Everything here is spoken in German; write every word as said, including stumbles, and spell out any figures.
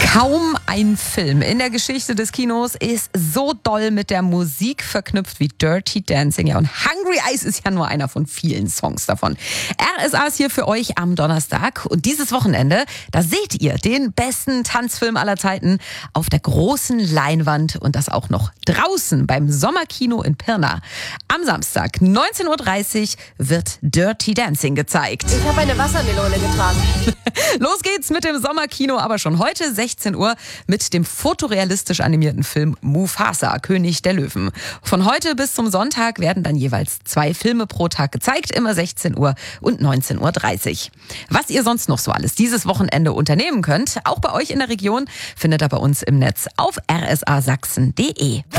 Kaum ein Film in der Geschichte des Kinos ist so doll mit der Musik verknüpft wie Dirty Dancing. Ja, und Hungry Eyes ist ja nur einer von vielen Songs davon. R S A ist hier für euch am Donnerstag. Und dieses Wochenende, da seht ihr den besten Tanzfilm aller Zeiten auf der großen Leinwand und das auch noch draußen beim Sommerkino in Pirna. Am Samstag, neunzehn Uhr dreißig, wird Dirty Dancing gezeigt. Ich habe eine Wassermelone getragen. Los geht's mit dem Sommerkino, aber schon heute sechzehn Uhr mit dem fotorealistisch animierten Film Mufasa, König der Löwen. Von heute bis zum Sonntag werden dann jeweils zwei Filme pro Tag gezeigt, immer sechzehn Uhr und neunzehn Uhr dreißig. Was ihr sonst noch so alles dieses Wochenende unternehmen könnt, auch bei euch in der Region, findet ihr bei uns im Netz auf r s a sachsen punkt d e.